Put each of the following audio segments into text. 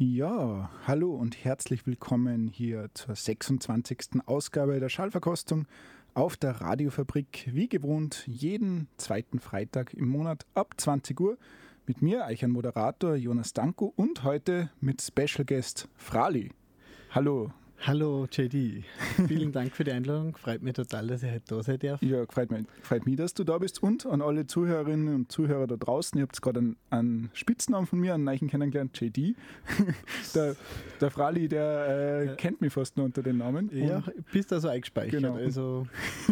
Ja, hallo und herzlich willkommen hier zur 26. Ausgabe der Schallverkostung auf der Radiofabrik. Wie gewohnt, jeden zweiten Freitag im Monat ab 20 Uhr. Mit mir, euch ein Moderator Jonas Danko und heute mit Special Guest Frali. Hallo. Hallo JD, vielen Dank für die Einladung. Freut mich total, dass ich heute da sein darf. Ja, freut mich, dass du da bist und an alle Zuhörerinnen und Zuhörer da draußen. Ihr habt gerade einen Spitznamen von mir, einen neuen kennengelernt, JD. der Frali, der kennt mich fast nur unter den Namen. Ja, bist also eingespeichert. Genau. Also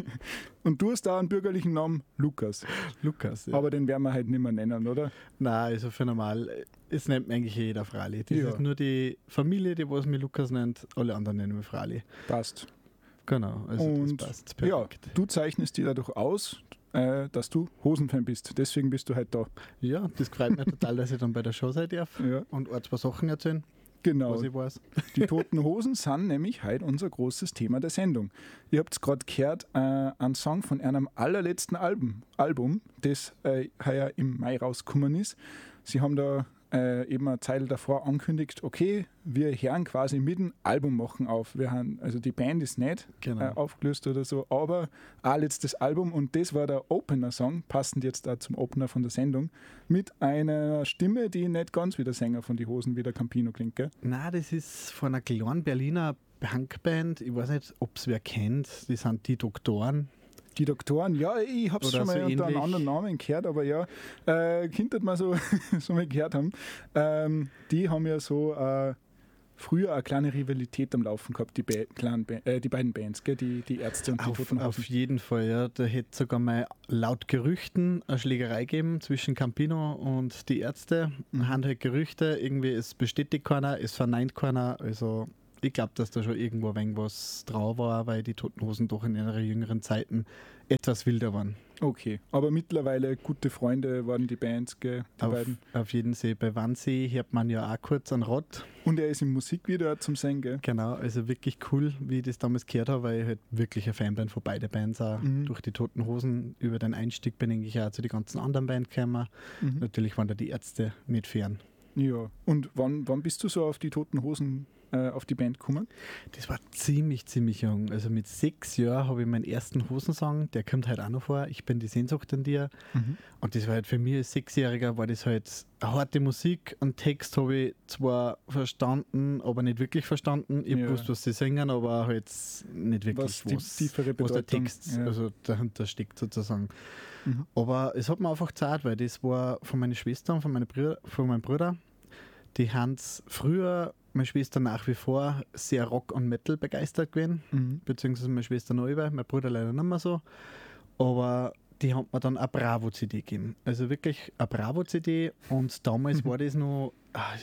und du hast da einen bürgerlichen Namen, Lukas. Lukas, ja. Aber den werden wir halt nicht mehr nennen, oder? Nein, also für normal, es nennt mich eigentlich jeder Frali. Das Ja. ist nur die Familie, die was mich Lukas nennt, alle anderen nennen mich Frali. Passt. Genau, also Und das passt ja, perfekt. du zeichnest dir dadurch aus, dass du Hosenfan bist. Deswegen bist du halt da. Ja, das freut mich total, dass ich dann bei der Show sein darf Ja. und ein, zwei Sachen erzählen, Genau. was ich weiß. Die Toten Hosen sind nämlich heute unser großes Thema der Sendung. Ihr habt es gerade gehört, einen Song von einem allerletzten Album, das heuer im Mai rausgekommen ist. Sie haben da eben eine Zeit davor angekündigt, okay, wir hören quasi mit dem Album machen auf. Wir haben, also die Band ist nicht Genau. aufgelöst oder so, aber ein letztes Album und das war der Opener-Song, passend jetzt da zum Opener von der Sendung, mit einer Stimme, die nicht ganz wie der Sänger von die Hosen, wie der Campino klingt, gell? Nein, das ist von einer kleinen Berliner Punkband. Ich weiß nicht, ob es wer kennt. Die sind die Doktoren. Die Doktoren, ja, ich habe es Oder schon mal so unter einem ähnlich. anderen Namen gehört, aber ja, Kind hat man so, so mal gehört haben. Die haben ja so früher eine kleine Rivalität am Laufen gehabt, die beiden Bands, gell? Die Ärzte und die Toten Auf Hosen. jeden Fall, ja. Da hätte sogar mal laut Gerüchten eine Schlägerei gegeben zwischen Campino und die Ärzte. Haben halt Gerüchte, irgendwie es bestätigt keiner, es verneint keiner. Also ich glaube, dass da schon irgendwo ein wenig was drauf war, weil die Toten Hosen doch in ihrer jüngeren Zeiten etwas wilder waren. Okay, aber mittlerweile gute Freunde waren die Bands, gell? Die beiden. Auf jeden Fall. Bei Wannsee hört man ja auch kurz einen Rott. Und er ist im Musikvideo zum Singen, gell? Genau, also wirklich cool, wie ich das damals gehört habe, weil ich halt wirklich ein Fan bin von beiden Bands auch. Durch die Toten Hosen, über den Einstieg bin ich auch zu den ganzen anderen Bands gekommen. Natürlich waren da die Ärzte nicht fern. Ja. Und wann bist du so auf die Toten Hosen, auf die Band gekommen? Das war ziemlich jung. Also mit 6 Jahren habe ich meinen ersten Hosensong, der kommt halt auch noch vor, Ich bin die Sehnsucht in dir. Und das war halt für mich als 6-Jähriger, war das halt eine harte Musik. Und Text habe ich zwar verstanden, aber nicht wirklich verstanden. Ich Ja. wusste, was sie singen, aber halt nicht wirklich, Was die tiefere was der Bedeutung, Text ja. also dahinter steckt sozusagen. Aber es hat mir einfach Zeit, weil das war von meinen Schwestern und von meinem Bruder. Die haben früher, meine Schwester nach wie vor, sehr Rock und Metal begeistert gewesen, beziehungsweise meine Schwester noch über, mein Bruder leider nicht mehr so. Aber die haben mir dann eine Bravo-CD gegeben. Also wirklich eine Bravo-CD und damals war das noch,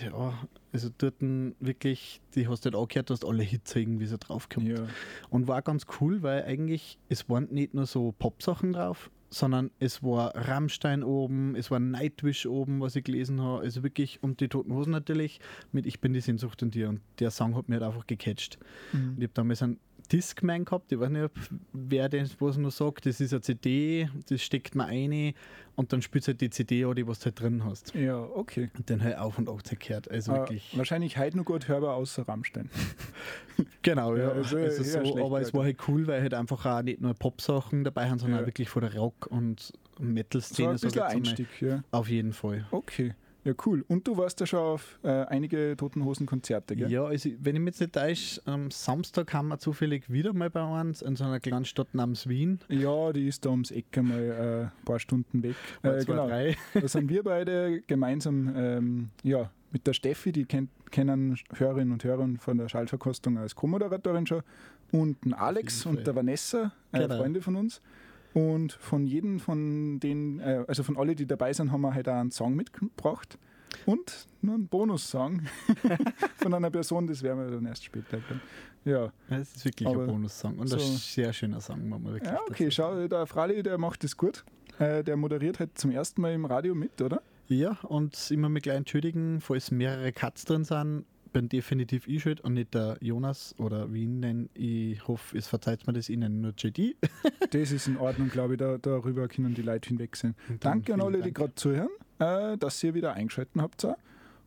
also dort wirklich, die hast du halt angehört, du hast alle Hits irgendwie so drauf gehabt. Ja. Und war ganz cool, weil eigentlich, es waren nicht nur so Pop-Sachen drauf, sondern es war Rammstein oben, es war Nightwish oben, was ich gelesen habe, also wirklich, und die Toten Hosen natürlich mit Ich bin die Sehnsucht in dir, und der Song hat mich halt einfach gecatcht. Und ich habe damals einen Discman gehabt, ich weiß nicht, wer das was noch sagt, das ist eine CD, das steckt man rein und dann spielst du halt die CD an, die was du halt drin hast. Ja, okay. Und den halt auf und auf gehört, also wirklich. Wahrscheinlich heute noch gut hörbar außer Rammstein. Genau, ja. Ja, also Also eher so, schlecht aber es gehört. war halt cool, weil halt einfach auch nicht nur Pop-Sachen dabei haben, sondern Ja. auch wirklich von der Rock- und Metal-Szene. So ein bisschen sag ich jetzt Einstieg, ja. einmal. Auf jeden Fall. Okay, ja cool. Und du warst ja schon auf einige Toten Hosen Konzerte, gell? Ja, also wenn ich mich jetzt nicht täusche, am Samstag haben wir zufällig wieder mal bei uns in so einer kleinen Stadt namens Wien. Ja, die ist da ums Eck einmal ein paar Stunden weg. Zwei, drei. Da sind wir beide gemeinsam mit der Steffi, die kennen Hörerinnen und Hörer von der Schallverkostung als Co-Moderatorin schon, und den Alex jeden und der Vanessa, Genau. Freunde von uns. Und von jedem von denen, also von alle, die dabei sind, haben wir halt auch einen Song mitgebracht. Und nur einen Bonussong von einer Person, das werden wir dann erst später. Ja, Es ist wirklich Aber ein Bonussong und so- ein sehr schöner Song, muss man wirklich ja okay, dazu sagen. schau, der Frali, der macht das gut. Der moderiert halt zum ersten Mal im Radio mit, oder? Ja, und immer mit gleich entschuldigen, falls mehrere Cuts drin sind, bin definitiv ich schuld und nicht der Jonas oder wie ihn nennen. Ich hoffe, es verzeiht mir das Ihnen nur JD. Das ist in Ordnung, glaube ich. Darüber können die Leute hinwegsehen. Und dann Danke an vielen alle, die Dank. gerade zuhören, dass ihr wieder eingeschaltet habt. Auch.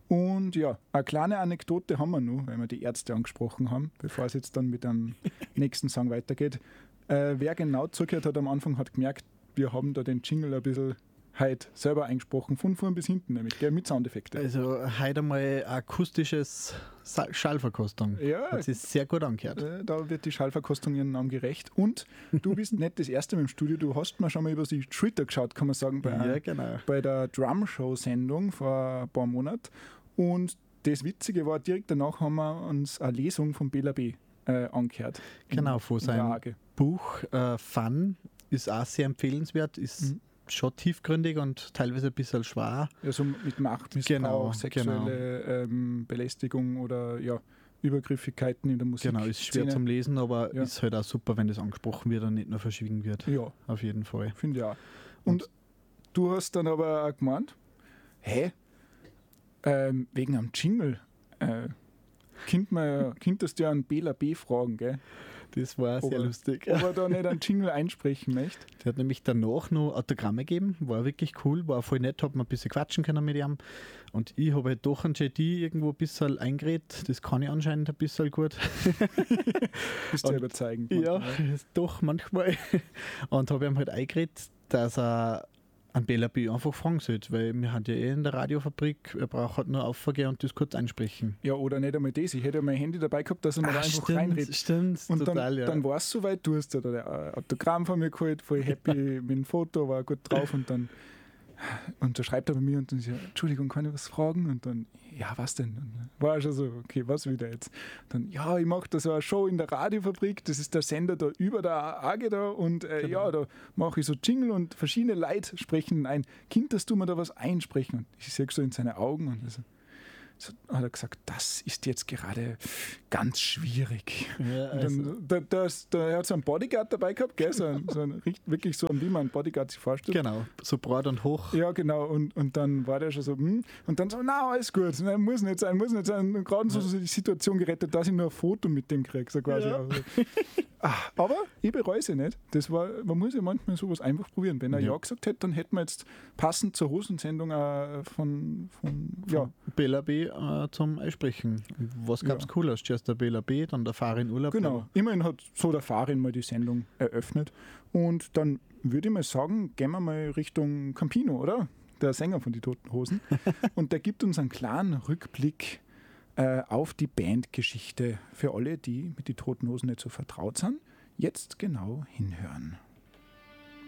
Und ja, eine kleine Anekdote haben wir noch, weil wir die Ärzte angesprochen haben, bevor es jetzt dann mit dem nächsten Song weitergeht. Wer genau zugehört hat am Anfang, hat gemerkt, wir haben da den Jingle ein bisschen heute selber eingesprochen, von vorn bis hinten nämlich, gell, mit Soundeffekten. Also heute einmal akustisches Schallverkostung. Ja. Hat sich sehr gut angehört. Da wird die Schallverkostung ihren Namen gerecht. Und du bist nicht das erste Mal im Studio, du hast mir schon mal über die Schulter geschaut, kann man sagen, bei der Drum-Show-Sendung vor ein paar Monaten. Und das Witzige war, direkt danach haben wir uns eine Lesung von Bela B. angehört. Genau, von seinem Buch Fun ist auch sehr empfehlenswert, ist schon tiefgründig und teilweise ein bisschen schwer. Ja, so mit Machtmissbrauch, sexuelle Belästigung oder Übergriffigkeiten in der Musik. Genau, ist schwer zum Lesen, aber ist halt auch super, wenn das angesprochen wird und nicht nur verschwiegen wird. Ja. Auf jeden Fall. Finde ich auch. Und du hast dann aber auch gemeint, wegen einem Jingle, könntest du ja einen Bela B. fragen, gell? Das war sehr lustig. Ob er da nicht einen Jingle einsprechen möchte. Der hat nämlich danach noch Autogramme gegeben, war wirklich cool, war voll nett, hat man ein bisschen quatschen können mit ihm. Und ich habe halt doch einen JD irgendwo ein bisschen eingeredet, das kann ich anscheinend ein bisschen gut. Bist du überzeugend? Ja, doch manchmal. Und habe ihm halt eingeredet, dass er an Bela B. einfach fragen sollte, weil wir haben ja in der Radiofabrik, er braucht halt nur aufgehen und das kurz einsprechen. Ja, oder nicht einmal das. Ich hätte ja mein Handy dabei gehabt, dass er mir da einfach reinredet. Stimmt, und total, dann war es soweit, du hast ja da ein Autogramm von mir geholt, voll happy mit dem Foto, war gut drauf und dann schreibt er bei mir und dann sagt, Entschuldigung, kann ich was fragen? Und dann, ja, was denn? Und war ich schon so, okay, was wieder jetzt? Dann, ja, ich mache da so eine Show in der Radiofabrik, das ist der Sender da über der AG da und Genau. da mache ich so Jingle und verschiedene Leute sprechen ein. Könntest du mir da was einsprechen? Und ich sehe so in seine Augen und so hat er gesagt, das ist jetzt gerade ganz schwierig. Ja, also Er hat so einen Bodyguard dabei gehabt, gell? Wirklich so, wie man einen Bodyguard sich vorstellt. genau, so breit und hoch. Ja, genau. Und dann war der schon so, und dann so, na, alles gut, nein, muss nicht sein. Und gerade so die Situation gerettet, dass ich nur ein Foto mit dem kriege, so quasi. Ja. Also. Aber ich bereue es ja nicht. Man muss ja manchmal sowas einfach probieren. Wenn er ja gesagt hätte, dann hätten wir jetzt passend zur Hosensendung von Bela B. Zum Einsprechen. Was gab es Cooles? Zuerst der Bela B., dann der Fahrer in Urlaub. Genau. Immerhin hat so der Fahrer mal die Sendung eröffnet. Und dann würde ich mal sagen, gehen wir mal Richtung Campino, oder? Der Sänger von Die Toten Hosen. Und der gibt uns einen klaren Rückblick auf die Bandgeschichte für alle, die mit Die Toten Hosen nicht so vertraut sind. Jetzt genau hinhören.